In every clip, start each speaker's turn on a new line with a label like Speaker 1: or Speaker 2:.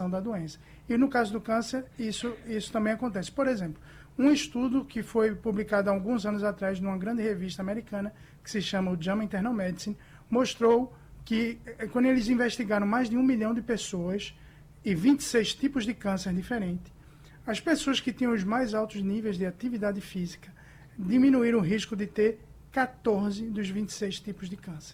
Speaker 1: progressão da doença. E no caso do câncer, isso também acontece. Por exemplo, um estudo que foi publicado há alguns anos atrás numa grande revista americana, que se chama o JAMA Internal Medicine, mostrou que quando eles investigaram mais de 1 milhão de pessoas e 26 tipos de câncer diferentes, as pessoas que tinham os mais altos níveis de atividade física diminuíram o risco de ter 14 dos 26 tipos de câncer.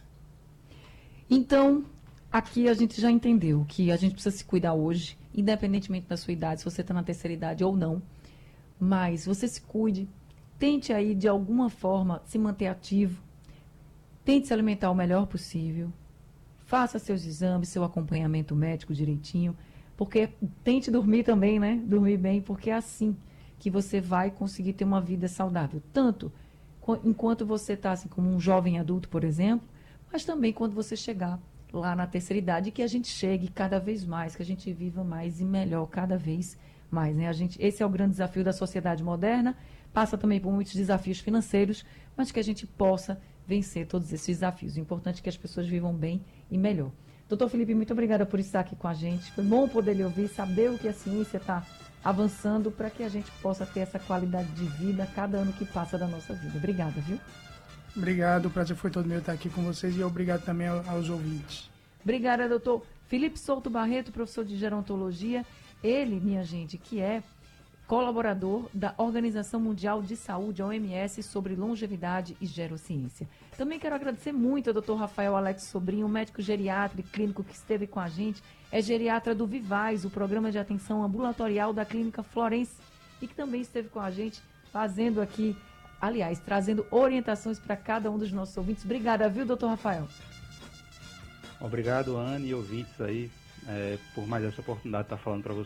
Speaker 2: Então, aqui a gente já entendeu que a gente precisa se cuidar hoje, independentemente da sua idade, se você está na terceira idade ou não. Mas você se cuide, tente aí de alguma forma se manter ativo, tente se alimentar o melhor possível, faça seus exames, seu acompanhamento médico direitinho, porque tente dormir também, né? Dormir bem, porque é assim que você vai conseguir ter uma vida saudável. Tanto enquanto você está assim, como um jovem adulto, por exemplo, mas também quando você chegar lá na terceira idade, que a gente chegue cada vez mais, que a gente viva mais e melhor cada vez mais, né? Esse é o grande desafio da sociedade moderna, passa também por muitos desafios financeiros, mas que a gente possa vencer todos esses desafios. O importante é que as pessoas vivam bem e melhor. Doutor Felipe, muito obrigada por estar aqui com a gente. Foi bom poder lhe ouvir, saber o que a ciência está avançando para que a gente possa ter essa qualidade de vida a cada ano que passa da nossa vida. Obrigada, viu?
Speaker 1: Obrigado, o prazer foi todo meu estar aqui com vocês e obrigado também aos ouvintes.
Speaker 2: Obrigada, doutor Felipe Souto Barreto, professor de gerontologia. Ele, minha gente, que é colaborador da Organização Mundial de Saúde, a OMS, sobre longevidade e gerociência. Também quero agradecer muito ao doutor Rafael Alex Sobrinho, médico geriatra e clínico que esteve com a gente, é geriatra do Vivaz, o programa de atenção ambulatorial da Clínica Florence, e que também esteve com a gente fazendo aqui, aliás, trazendo orientações para cada um dos nossos ouvintes. Obrigada, viu, doutor Rafael?
Speaker 3: Obrigado, Anne, e ouvintes aí, por mais essa oportunidade de estar falando para vocês.